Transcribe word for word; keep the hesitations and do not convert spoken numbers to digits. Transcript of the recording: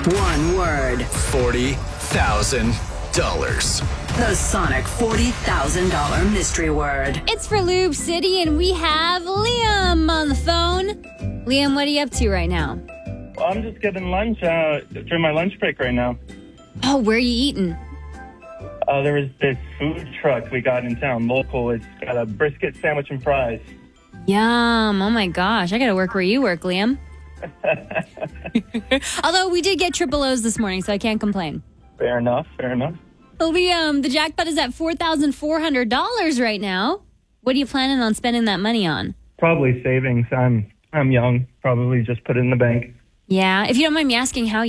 One word. forty thousand dollars. The Sonic forty thousand dollars mystery word. It's for Lube City, and we have Liam on the phone. Liam, what are you up to right now? Well, I'm just getting lunch uh, during my lunch break right now. Oh, where are you eating? Uh, there was this food truck we got in town, local. It's got a brisket sandwich and fries. Yum. Oh, my gosh. I got to work where you work, Liam. Although we did get triple O's this morning, so I can't complain. Fair enough, fair enough. Liam, the jackpot is at four thousand four hundred dollars right now. What are you planning on spending that money on? Probably savings. I'm I'm young. Probably just put it in the bank. Yeah. If you don't mind me asking, how